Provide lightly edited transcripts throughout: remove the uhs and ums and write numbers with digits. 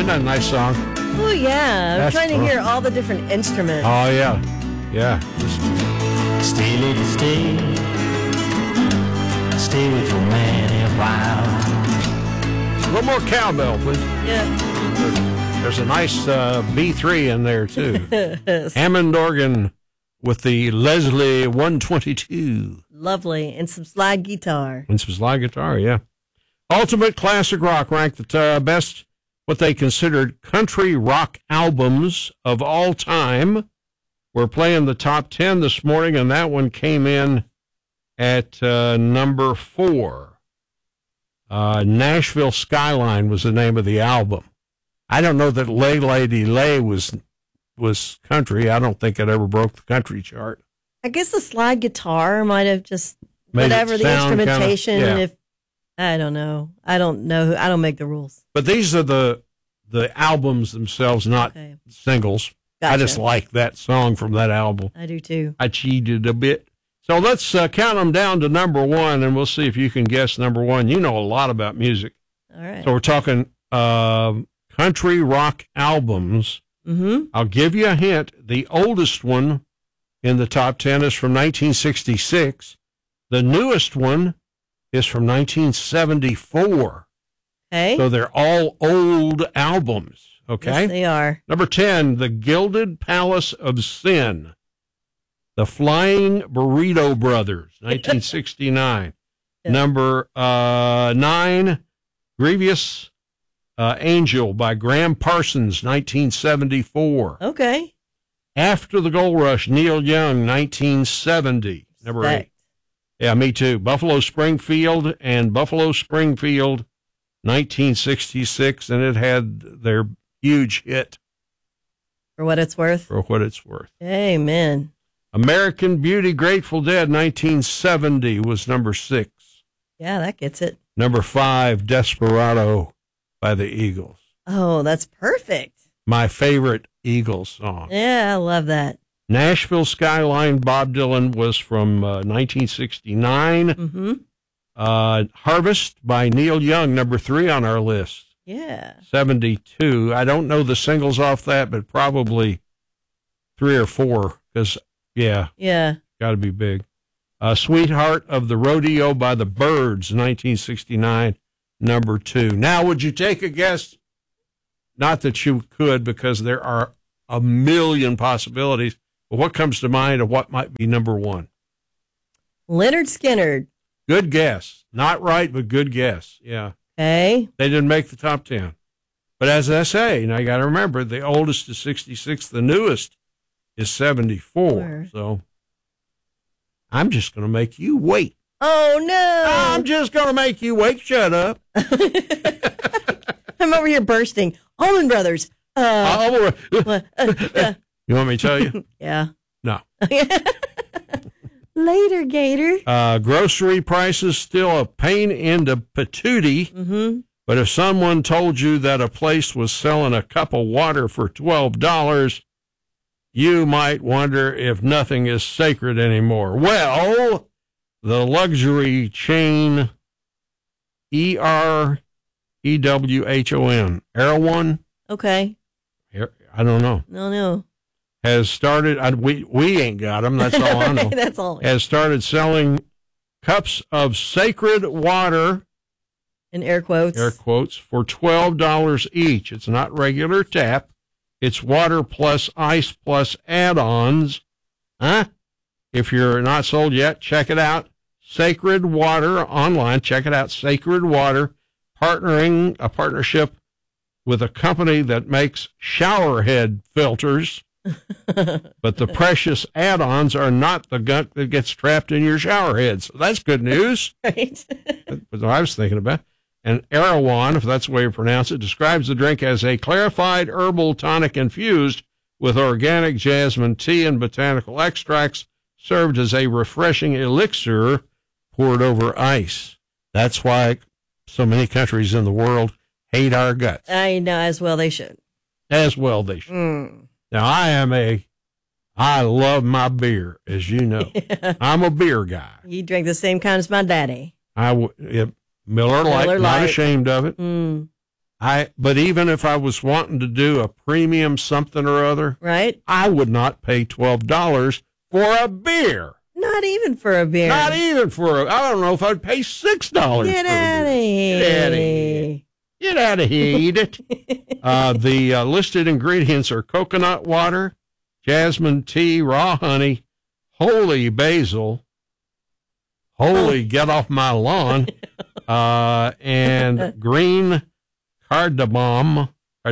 Isn't that a nice song? Oh, yeah. I'm That's trying to cool. hear all the different instruments. Oh, yeah. Yeah. Stay, lady, stay. Stay with your man a while. A little more cowbell, please. Yeah. There's a nice B3 in there, too. Hammond organ with the Leslie 122. Lovely. And some slide guitar. And some slide guitar, yeah. Ultimate Classic Rock ranked the best, what they considered country rock albums of all time. We're playing the top 10 this morning, and that one came in at number 4. Nashville Skyline was the name of the album. I don't know that Lay Lady Lay was country. I don't think it ever broke the country chart. I guess the slide guitar might have just, Made it whatever the sound instrumentation. kinda, yeah. If I don't know. I don't know. I don't make the rules. But these are the albums themselves, not Okay. singles. Gotcha. I just like that song from that album. I do too. I cheated a bit. So let's count them down to number 1, and we'll see if you can guess number 1. You know a lot about music. All right. So we're talking country rock albums. Mm-hmm. I'll give you a hint. The oldest one in the top 10 is from 1966. The newest one is from 1974. Okay. So they're all old albums. Okay. Yes, they are. Number 10, The Gilded Palace of Sin. The Flying Burrito Brothers, 1969. Yeah. Number 9, Grievous Angel by Graham Parsons, 1974. Okay. After the Gold Rush, Neil Young, 1970. Number 8. Respect. Yeah, me too. Buffalo Springfield and Buffalo Springfield, 1966, and it had their huge hit, For what it's worth. For What It's Worth. Amen. American Beauty, Grateful Dead, 1970 was number 6. Yeah, that gets it. Number 5, Desperado by the Eagles. Oh, that's perfect. My favorite Eagles song. Yeah, I love that. Nashville Skyline, Bob Dylan was from 1969. Mm-hmm. Harvest by Neil Young, number 3 on our list. Yeah. 72. I don't know the singles off that, but probably 3 or 4, because, yeah, Yeah. got to be big. Sweetheart of the Rodeo by the Byrds, 1969, number 2. Now, would you take a guess? Not that you could, because there are a million possibilities, but what comes to mind of what might be number 1? Leonard Skinner. Good guess. Not right, but good guess. Yeah. Okay. They didn't make the top 10. But as I say, now you got to remember, the oldest is 66, the newest is 74. Sure. So I'm just going to make you wait. Oh, no. I'm just going to make you wait. Shut up. I'm over here bursting. Allman Brothers. You want me to tell you? Yeah. No. Later, Gator. Grocery prices still a pain in the patootie. Mm-hmm. But if someone told you that a place was selling a cup of water for $12, you might wonder if nothing is sacred anymore. Well, the luxury chain Erewhon, Erewhon, Okay. I don't know, No. has started, we ain't got them, that's all I know, That's all. has started selling cups of sacred water, In air quotes. air quotes, for $12 each. It's not regular tap. It's water plus ice plus add-ons. Huh? If you're not sold yet, check it out. Sacred Water online. Check it out. Sacred Water, a partnership with a company that makes shower head filters. But the precious add-ons are not the gunk that gets trapped in your shower head. So that's good news. Right. That's what I was thinking about. And Erewhon, if that's the way you pronounce it, describes the drink as a clarified herbal tonic infused with organic jasmine tea and botanical extracts, served as a refreshing elixir poured over ice. That's why so many countries in the world hate our guts. I know, as well they should. As well they should. Mm. Now, I love my beer, as you know. I'm a beer guy. You drink the same kind as my daddy. Miller Lite, not Lite. ashamed of it. Mm. But even if I was wanting to do a premium something or other, Right? I would not pay $12 for a beer. Not even for a beer. Not even for I don't know if I'd pay $6 Get for a out of beer. here. Get out of here. Get out of here, eat it. The listed ingredients are coconut water, jasmine tea, raw honey, holy basil, holy get off my lawn, and green cardamom,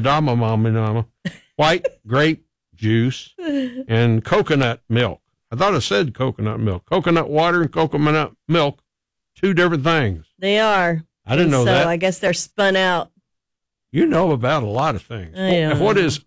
white grape juice, and coconut milk. I thought it said coconut milk. Coconut water and coconut milk, two different things. They are. I didn't know that. So I guess they're spun out. You know about a lot of things. I don't What know. is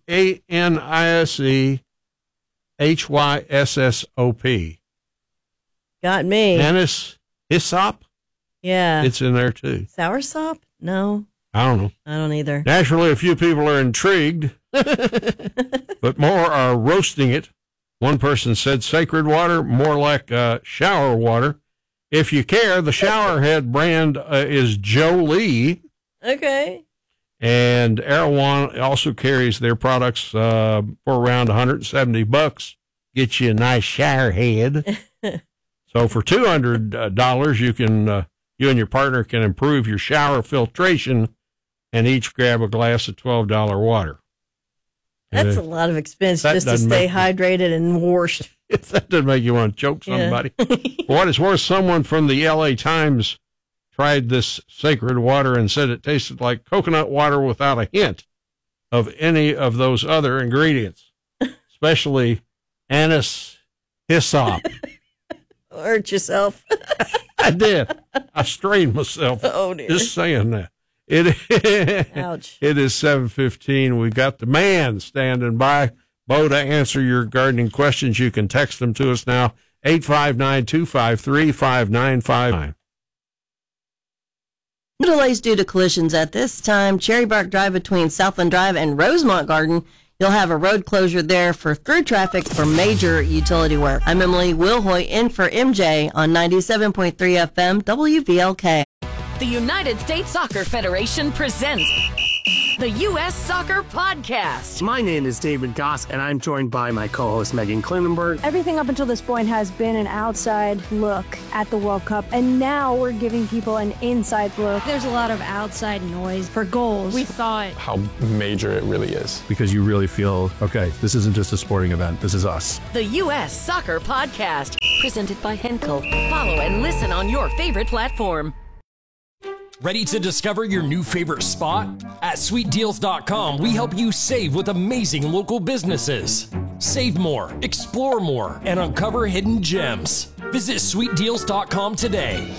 ANISEHYSSOP? Got me. Anise hyssop? Yeah. It's in there too. Soursop? No, I don't know. I don't either. Naturally, a few people are intrigued, but more are roasting it. One person said sacred water, more like shower water. If you care, the Showerhead brand is Jolie. Okay. And Erewhon also carries their products for around $170. Get you a nice shower head. So for $200, you can you and your partner can improve your shower filtration and each grab a glass of $12 water. That's And a lot of expense that just to doesn't stay make- hydrated and washed. if that doesn't make you want to choke Yeah. somebody. For what it's worth, someone from the LA Times tried this sacred water and said it tasted like coconut water without a hint of any of those other ingredients, especially anise hyssop. Hurt yourself. I did. I strained myself Oh, dear. just saying that. It Ouch. It is 7:15. We've got the man standing by. Bo, to answer your gardening questions, you can text them to us now, 859-253-5959. Delays due to collisions at this time. Cherry Bark Drive between Southland Drive and Rosemont Garden. You'll have a road closure there for through traffic for major utility work. I'm Emily Wilhoy in for MJ on 97.3 FM WVLK. The United States Soccer Federation presents the U.S. Soccer Podcast. My name is David Goss, and I'm joined by my co-host Megan Klinenberg. Everything up until this point has been an outside look at the World Cup, and now we're giving people an inside look. There's a lot of outside noise for goals. We thought how major it really is. Because you really feel, okay, this isn't just a sporting event, this is us. The U.S. Soccer Podcast. Presented by Henkel. Follow and listen on your favorite platform. Ready to discover your new favorite spot? At sweetdeals.com, we help you save with amazing local businesses. Save more, explore more, and uncover hidden gems. Visit sweetdeals.com today.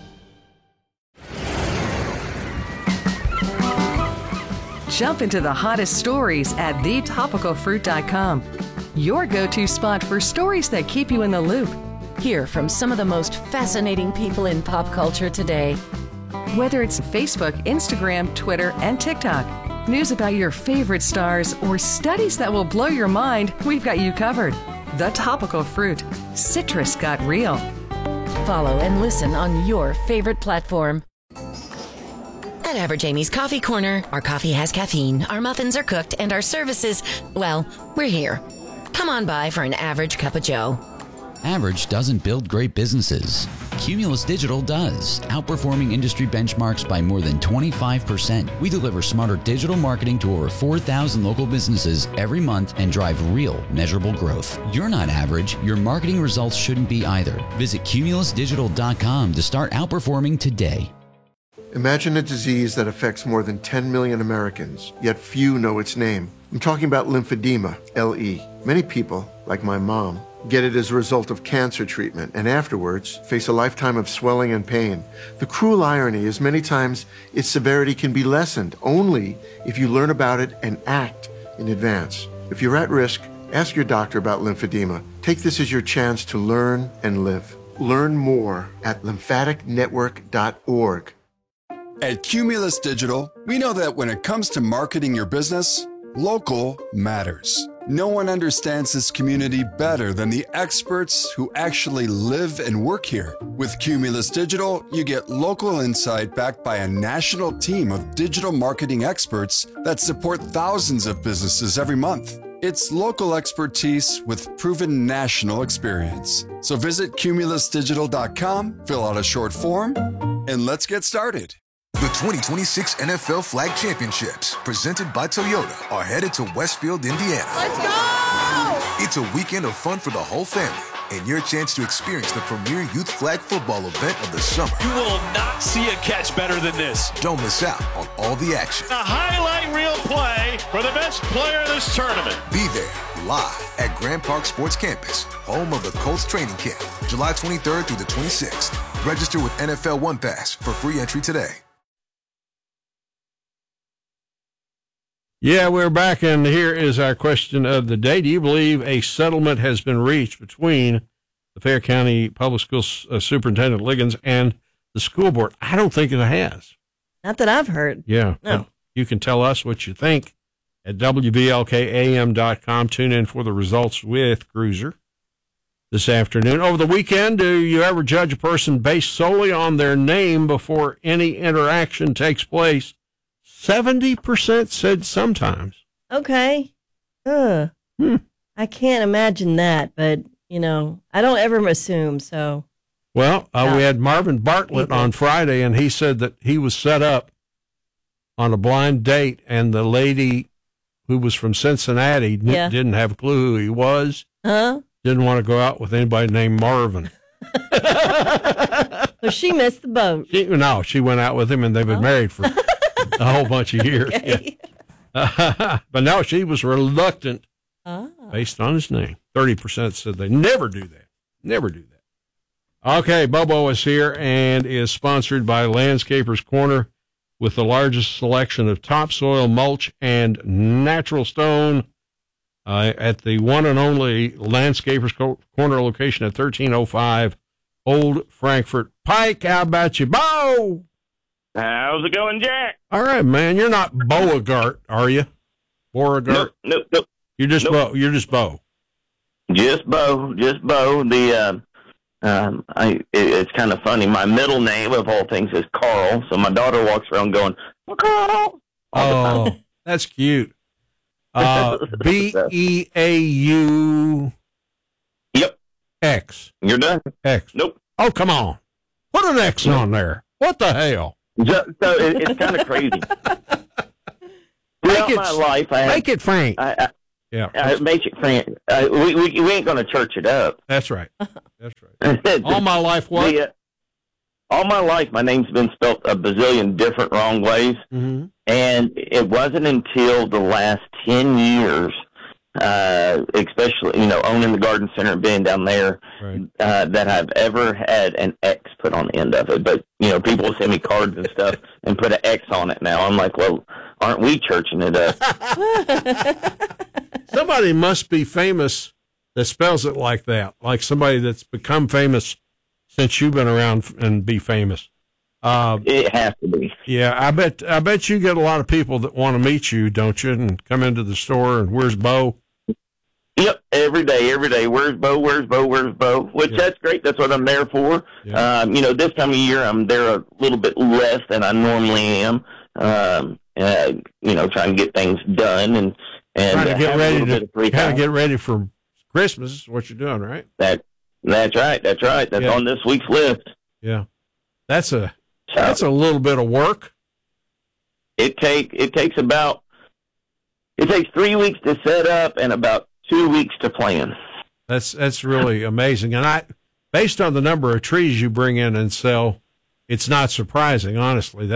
Jump into the hottest stories at thetopicalfruit.com. Your go-to spot for stories that keep you in the loop. Hear from some of the most fascinating people in pop culture today. Whether it's Facebook, Instagram, Twitter, and TikTok, news about your favorite stars, or studies that will blow your mind, we've got you covered. The Topical Fruit. Citrus got real. Follow and listen on your favorite platform. At Average Amy's Coffee Corner, our coffee has caffeine, our muffins are cooked, and our services, well, we're here. Come on by for an average cup of joe. Average doesn't build great businesses. Cumulus Digital does, outperforming industry benchmarks by more than 25%. We deliver smarter digital marketing to over 4,000 local businesses every month and drive real, measurable growth. You're not average. Your marketing results shouldn't be either. Visit cumulusdigital.com to start outperforming today. Imagine a disease that affects more than 10 million Americans, yet few know its name. I'm talking about lymphedema, LE. Many people, like my mom, get it as a result of cancer treatment and afterwards face a lifetime of swelling and pain. The cruel irony is many times its severity can be lessened only if you learn about it and act in advance. If you're at risk, ask your doctor about lymphedema. Take this as your chance to learn and live. Learn more at lymphaticnetwork.org. At Cumulus Digital, we know that when it comes to marketing your business, local matters. No one understands this community better than the experts who actually live and work here. With Cumulus Digital, you get local insight backed by a national team of digital marketing experts that support thousands of businesses every month. It's local expertise with proven national experience. So visit cumulusdigital.com, fill out a short form, and let's get started. The 2026 NFL Flag Championships, presented by Toyota, are headed to Westfield, Indiana. Let's go! It's a weekend of fun for the whole family and your chance to experience the premier youth flag football event of the summer. You will not see a catch better than this. Don't miss out on all the action. A highlight reel play for the best player in this tournament. Be there live at Grand Park Sports Campus, home of the Colts training camp, July 23rd through the 26th. Register with NFL One Pass for free entry today. Yeah, we're back, and here is our question of the day. Do you believe a settlement has been reached between the Fayette County Public Schools Superintendent Liggins and the school board? I don't think it has. Not that I've heard. Yeah. No. You can tell us what you think at WVLKAM.com. Tune in for the results with Cruiser this afternoon. Over the weekend, do you ever judge a person based solely on their name before any interaction takes place? 70% said sometimes. Okay. I can't imagine that, but, you know, I don't ever assume, so. Well, we had Marvin Bartlett on Friday, and he said that he was set up on a blind date, and the lady who was from Cincinnati didn't have a clue who he was. Didn't want to go out with anybody named Marvin. So she missed the boat. She went out with him, and they've been married for a whole bunch of years. Okay. Yeah. But no, she was reluctant based on his name. 30% said they never do that. Never do that. Okay, Bobo is here and is sponsored by Landscapers Corner with the largest selection of topsoil, mulch, and natural stone at the one and only Landscapers Corner location at 1305 Old Frankfort Pike. How about you, Bo? How's it going, Jack? All right, man. You're not Beauregard, are you? Beauregard? Nope. You're just Bo. You're just Bo. Just Bo. The it's kind of funny. My middle name of all things is Carl, so my daughter walks around going, Carl. Oh, that's cute. Beau. Yep. X. You're done. X. Nope. Oh, come on. Put an X on there. What the hell? So it's kind of crazy. Throughout my life, make it frank. Make it frank. We ain't going to church it up. That's right. That's right. All my life, what? All my life, my name's been spelt a bazillion different wrong ways. Mm-hmm. And it wasn't until the last 10 years, especially, owning the garden center and being down there, that I've ever had an X put on the end of it. But, people will send me cards and stuff and put an X on it now. I'm like, well, aren't we churching it up? Somebody must be famous that spells it like that, like somebody that's become famous since you've been around and be famous. It has to be. Yeah, I bet you get a lot of people that want to meet you, don't you? And come into the store and where's Bo? Yep, every day. Where's Bo? Which that's great. That's what I'm there for. Yeah. This time of year I'm there a little bit less than I normally am. Trying to get things done and trying to get ready for Christmas is what you're doing, right? That's right. That's on this week's list. Yeah, that's a little bit of work. It takes 3 weeks to set up and about 2 weeks to plan. That's really amazing. And based on the number of trees you bring in and sell, it's not surprising, honestly.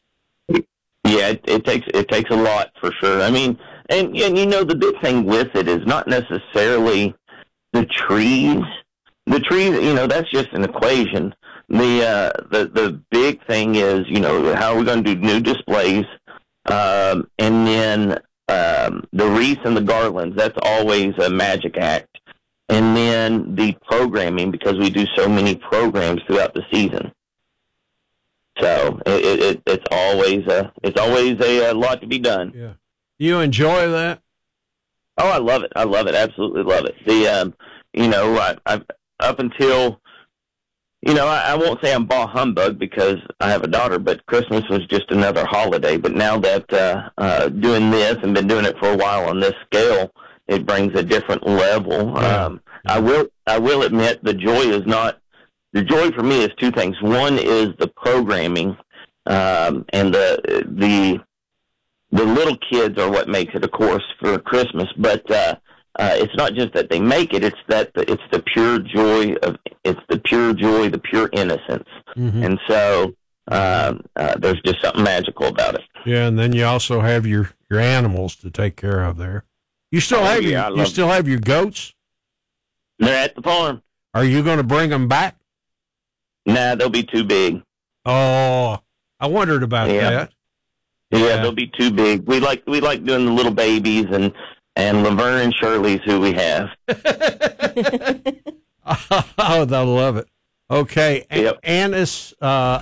It takes a lot for sure. I mean, and the big thing with it is not necessarily the trees. The trees, that's just an equation. The big thing is, how are we going to do new displays? And then the wreaths and the garlands, that's always a magic act. And then the programming, because we do so many programs throughout the season. So it's always a lot to be done. Yeah. You enjoy that? Oh, I love it. I love it. Absolutely love it. The, I've up until, I won't say I'm bah humbug because I have a daughter, but Christmas was just another holiday. But now that doing this and been doing it for a while on this scale, it brings a different level. I will admit the joy for me is two things. One is the programming, and the little kids are what makes it, of course, for Christmas. But it's not just that they make it; it's the pure joy, the pure innocence, and so there's just something magical about it. Yeah, and then you also have your animals to take care of there. You still have your goats? They're at the farm. Are you going to bring them back? Nah, they'll be too big. Oh, I wondered about that. Yeah, they'll be too big. We like doing the little babies, and Laverne and Shirley's who we have. Oh, they'll love it. Okay, yep. Anise,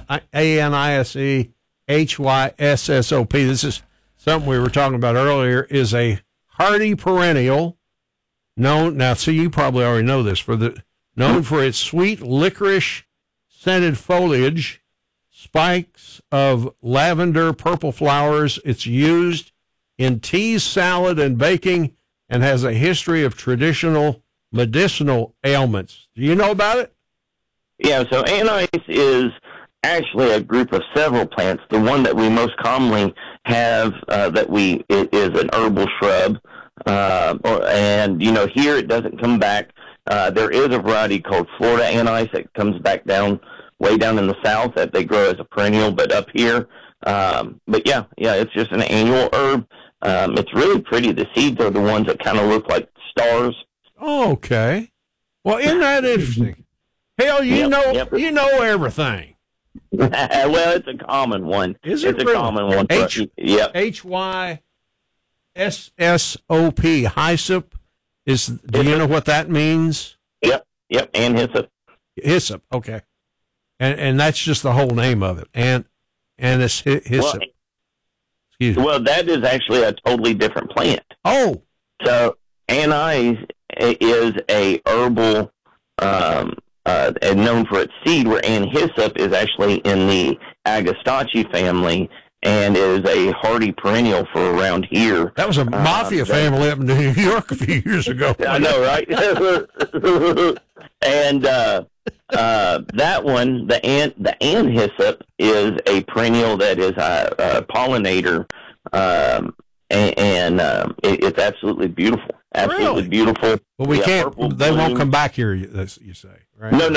ANISEHYSSOP. This is something we were talking about earlier. Is a hardy perennial known. Now, see, you probably already know this. Known for its sweet licorice scented foliage, spikes of lavender, purple flowers. It's used in teas, salad, and baking, and has a history of traditional medicinal ailments. Do you know about it? Yeah, so anise is actually a group of several plants. The one that we most commonly have is an herbal shrub. And here it doesn't come back. There is a variety called Florida anise that comes back way down in the south that they grow as a perennial, but up here, but yeah, it's just an annual herb. It's really pretty. The seeds are the ones that kind of look like stars. Oh, okay. Well, isn't that interesting? Hell, you know everything. Well, it's a common one. Is it? It's a common one. HYSSOP, hyssop. Do you know what that means? Yep, and hyssop. Hyssop, okay. And that's just the whole name of it. And it's hyssop. Excuse me. Well, that is actually a totally different plant. Oh. So anise is a herbal, and known for its seed, where hyssop is actually in the Agastaceae family and is a hardy perennial for around here. That was a mafia family up in New York a few years ago. I know, right? And that one, the ant hyssop, is a perennial that is a pollinator, and it's absolutely beautiful. Absolutely beautiful. Well, they won't come back here, you say, right? No,